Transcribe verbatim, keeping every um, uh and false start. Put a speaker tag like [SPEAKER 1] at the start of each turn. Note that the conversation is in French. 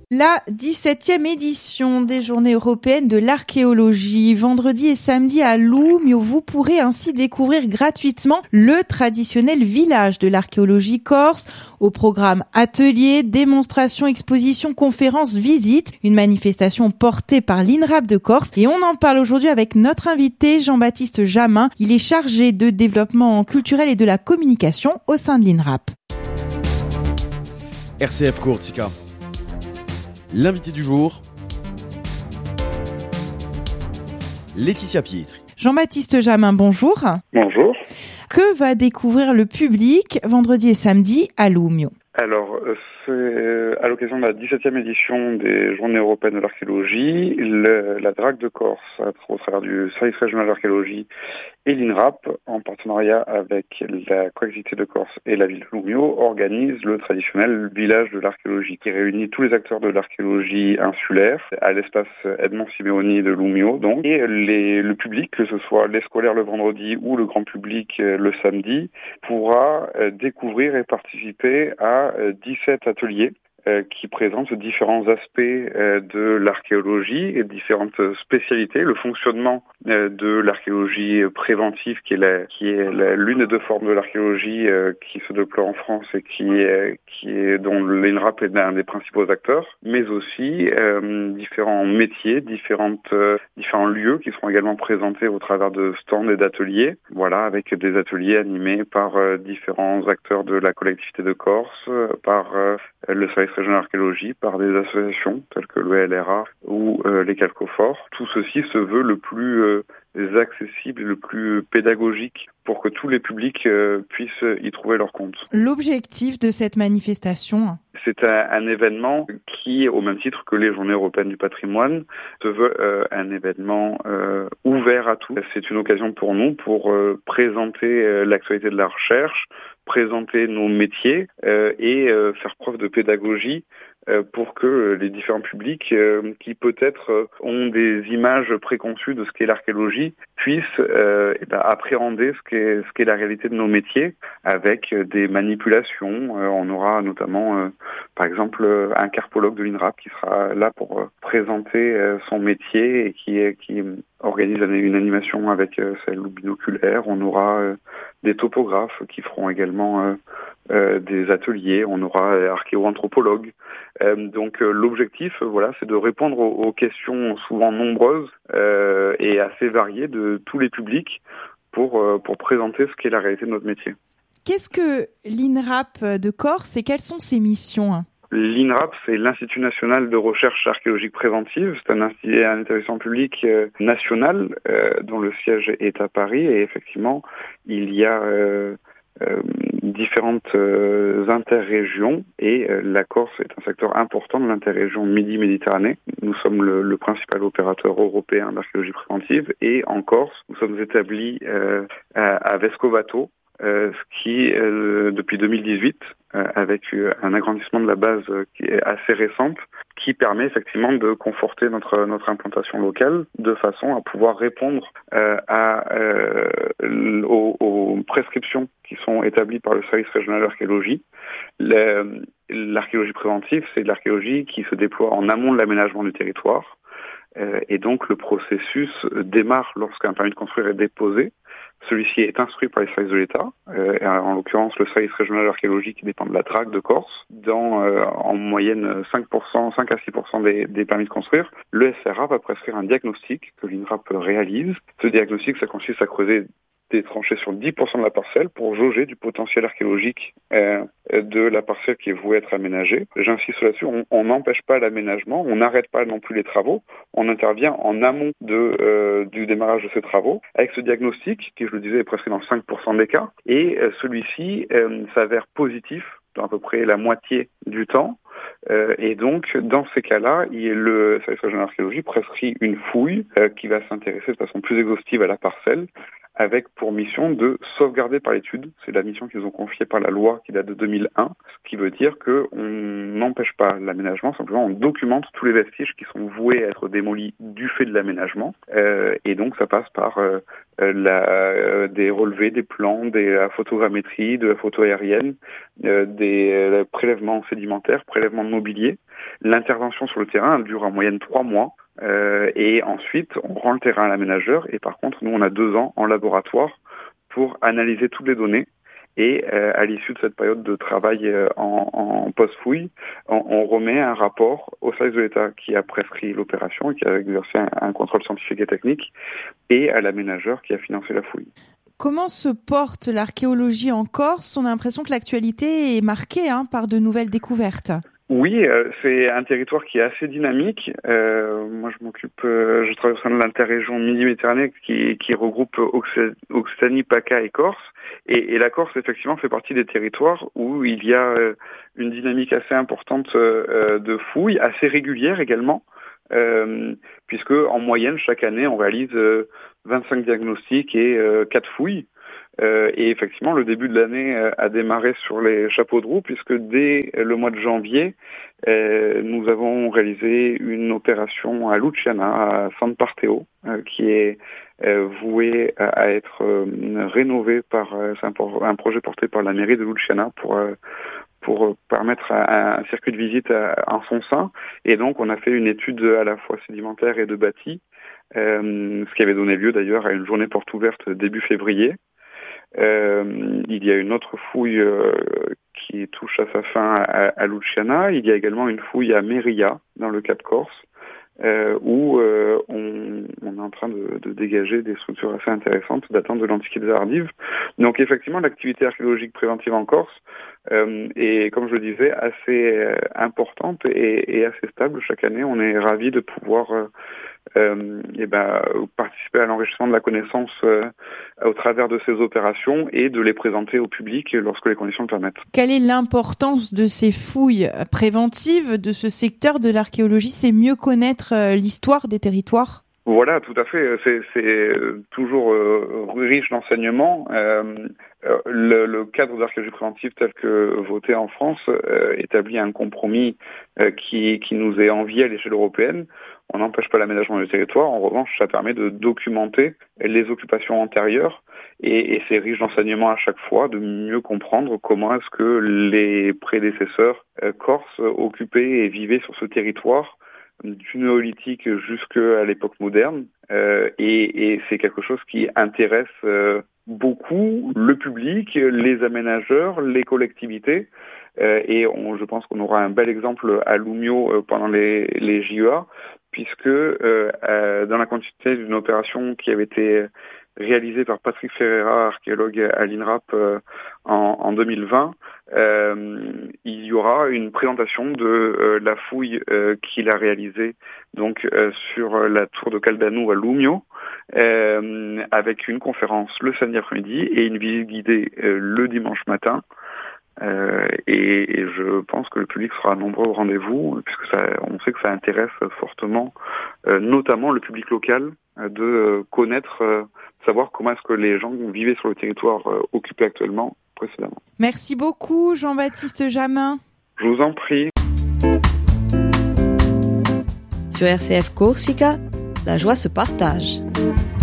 [SPEAKER 1] La dix-septième édition des Journées européennes de l'archéologie. Vendredi et samedi à Loumio, vous pourrez ainsi découvrir gratuitement le traditionnel village de l'archéologie corse. Au programme ateliers, démonstrations, expositions, conférences, visites. Une manifestation portée par l'INRAP de Corse. Et on en parle aujourd'hui avec notre invité Jean-Baptiste Jamin. Il est chargé de développement culturel et de la communication au sein de l'INRAP.
[SPEAKER 2] R C F Courtica. L'invité du jour, Laetitia Pietri.
[SPEAKER 1] Jean-Baptiste Jamin, bonjour.
[SPEAKER 3] Bonjour.
[SPEAKER 1] Que va découvrir le public vendredi et samedi à Loumio ?
[SPEAKER 3] Alors, c'est à l'occasion de la dix-septième édition des Journées européennes de l'archéologie, le, la D R A C de Corse, au travers du service régional d'archéologie et l'INRAP, en partenariat avec la collectivité de Corse et la ville de Loumio, organise le traditionnel village de l'archéologie, qui réunit tous les acteurs de l'archéologie insulaire à l'espace Edmond Simeoni de Loumio, donc, et les, le public, que ce soit les scolaires le vendredi ou le grand public le samedi, pourra découvrir et participer à dix-sept ateliers euh, qui présentent différents aspects euh, de l'archéologie et différentes spécialités, le fonctionnement euh, de l'archéologie préventive qui est, la, qui est la, l'une des deux formes de l'archéologie euh, qui se déploie en France et qui est, qui est dont l'INRAP est l'un des principaux acteurs, mais aussi euh, différents métiers, différentes, euh, différents lieux qui seront également présentés au travers de stands et d'ateliers, voilà, avec des ateliers animés par euh, différents acteurs de la collectivité de Corse, par euh, le service régional d'archéologie, par des associations telles que le L R A ou euh, les Calcoforts. Tout ceci se veut le plus euh, accessible et le plus pédagogique pour que tous les publics euh, puissent y trouver leur compte.
[SPEAKER 1] L'objectif de cette manifestation ?
[SPEAKER 3] C'est un, un événement qui, au même titre que les Journées européennes du patrimoine, se veut euh, un événement euh, ouvert à tous. C'est une occasion pour nous pour euh, présenter euh, l'actualité de la recherche, présenter nos métiers euh, et euh, faire preuve de pédagogie euh, pour que les différents publics euh, qui peut-être euh, ont des images préconçues de ce qu'est l'archéologie puissent euh, et ben, appréhender ce qu'est, ce qu'est la réalité de nos métiers avec euh, des manipulations. Euh, on aura notamment, euh, par exemple, euh, un carpologue de l'INRAP qui sera là pour euh, présenter euh, son métier et qui, qui organise une animation avec euh, celle binoculaire. On aura euh, des topographes qui feront également euh, euh, des ateliers. On aura euh, archéo-anthropologues. Euh, donc euh, l'objectif, euh, voilà, c'est de répondre aux, aux questions souvent nombreuses euh, et assez variées de tous les publics pour euh, pour présenter ce qu'est la réalité de notre métier.
[SPEAKER 1] Qu'est-ce que l'INRAP de Corse et quelles sont ses missions ?
[SPEAKER 3] L'INRAP, c'est l'Institut national de recherche archéologique préventive. C'est un, un établissement public euh, national euh, dont le siège est à Paris. Et effectivement, il y a euh, euh, différentes euh, interrégions. Et euh, la Corse est un secteur important de l'interrégion Midi-Méditerranée. Nous sommes le, le principal opérateur européen d'archéologie préventive. Et en Corse, nous sommes établis euh, à, à Vescovato, Euh, ce qui, euh, depuis deux mille dix-huit, euh, avec euh, un agrandissement de la base euh, qui est assez récente, qui permet effectivement de conforter notre notre implantation locale de façon à pouvoir répondre euh, à euh, aux, aux prescriptions qui sont établies par le service régional d'archéologie. Le, l'archéologie préventive, c'est de l'archéologie qui se déploie en amont de l'aménagement du territoire, euh, et donc le processus démarre lorsqu'un permis de construire est déposé. Celui-ci est instruit par les services de l'État, euh, en l'occurrence le service régional d'archéologie qui dépend de la D R A C de Corse, dans euh, en moyenne cinq pour cent, cinq à six pour cent des, des permis de construire. Le S R A va prescrire un diagnostic que l'INRAP réalise. Ce diagnostic, ça consiste à creuser des tranchées sur dix pour cent de la parcelle pour jauger du potentiel archéologique euh, de la parcelle qui est vouée être aménagée. J'insiste là-dessus, on n'empêche pas l'aménagement, on n'arrête pas non plus les travaux, on intervient en amont de, euh, du démarrage de ces travaux avec ce diagnostic qui, je le disais, est presque dans cinq pour cent des cas, et euh, celui-ci euh, s'avère positif dans à peu près la moitié du temps. Euh, et donc, dans ces cas-là, il, le service régional d'archéologie prescrit une fouille euh, qui va s'intéresser de façon plus exhaustive à la parcelle, avec pour mission de sauvegarder par l'étude. C'est la mission qu'ils ont confiée par la loi qui date de deux mille un, ce qui veut dire qu'on n'empêche pas l'aménagement, simplement on documente tous les vestiges qui sont voués à être démolis du fait de l'aménagement. Euh, et donc ça passe par euh, la, euh, des relevés, des plans, des, la photogrammétrie, de la photo aérienne, euh, des euh, prélèvements sédimentaires, prélèvements de mobilier. L'intervention sur le terrain elle dure en moyenne trois mois. Euh, et ensuite, on rend le terrain à l'aménageur. Et par contre, nous, on a deux ans en laboratoire pour analyser toutes les données. Et euh, à l'issue de cette période de travail euh, en, en post-fouille, on, on remet un rapport au service de l'État qui a prescrit l'opération et qui a exercé un, un contrôle scientifique et technique, et à l'aménageur qui a financé la fouille.
[SPEAKER 1] Comment se porte l'archéologie en Corse ? On a l'impression que l'actualité est marquée hein, par de nouvelles découvertes.
[SPEAKER 3] Oui, euh, c'est un territoire qui est assez dynamique. Euh, moi, je m'occupe, euh, je travaille au sein de l'interrégion Midi-Méditerranée qui, qui regroupe Occitanie, PACA et Corse. Et, et la Corse, effectivement, fait partie des territoires où il y a euh, une dynamique assez importante euh, de fouilles, assez régulière également, euh, puisque en moyenne, chaque année, on réalise euh, vingt-cinq diagnostics et euh, quatre fouilles. Euh, et effectivement, le début de l'année euh, a démarré sur les chapeaux de roue, puisque dès le mois de janvier, euh, nous avons réalisé une opération à Luciana, à San Parteo, euh, qui est euh, vouée à, à être euh, rénovée par euh, c'est un, un projet porté par la mairie de Luciana pour euh, pour permettre un, un circuit de visite à, en son sein. Et donc, on a fait une étude à la fois sédimentaire et de bâti, euh, ce qui avait donné lieu d'ailleurs à une journée porte ouverte début février. Euh, il y a une autre fouille euh, qui touche à sa fin à, à Luciana. Il y a également une fouille à Meria, dans le Cap Corse, euh, où euh, on, on est en train de, de dégager des structures assez intéressantes datant de l'Antiquité tardive. Donc effectivement, l'activité archéologique préventive en Corse euh, est, comme je le disais, assez euh, importante et, et assez stable. Chaque année, on est ravis de pouvoir euh, Euh, et ben, participer à l'enrichissement de la connaissance euh, au travers de ces opérations et de les présenter au public lorsque les conditions le permettent.
[SPEAKER 1] Quelle est l'importance de ces fouilles préventives de ce secteur de l'archéologie ? C'est mieux connaître euh, l'histoire des territoires ?
[SPEAKER 3] Voilà, tout à fait. C'est, c'est toujours euh, riche d'enseignements. Euh, le, le cadre d'archéologie préventive tel que voté en France euh, établit un compromis euh, qui, qui nous est envié à l'échelle européenne. On n'empêche pas l'aménagement du territoire. En revanche, ça permet de documenter les occupations antérieures et, et c'est riche d'enseignements à chaque fois, de mieux comprendre comment est-ce que les prédécesseurs euh, corses occupaient et vivaient sur ce territoire du néolithique jusqu'à l'époque moderne, euh, et, et c'est quelque chose qui intéresse euh, beaucoup le public, les aménageurs, les collectivités, euh, et on, je pense qu'on aura un bel exemple à Loumio euh, pendant les, les J E A, puisque euh, euh, dans la continuité d'une opération qui avait été réalisée par Patrick Ferreira, archéologue à l'INRAP euh, en, en deux mille vingt, euh, il y aura une présentation de euh, la fouille euh, qu'il a réalisée donc euh, sur la tour de Caldanou à Loumio, euh, avec une conférence le samedi après-midi et une visite guidée euh, le dimanche matin. Euh, et, et je pense que le public sera nombreux au rendez-vous, puisque ça, on sait que ça intéresse fortement, euh, notamment le public local, euh, de euh, connaître, euh, savoir comment est-ce que les gens vivaient sur le territoire euh, occupé actuellement précédemment.
[SPEAKER 1] Merci beaucoup Jean-Baptiste Jamin.
[SPEAKER 3] Je vous en prie.
[SPEAKER 4] Sur R C F Corsica, la joie se partage.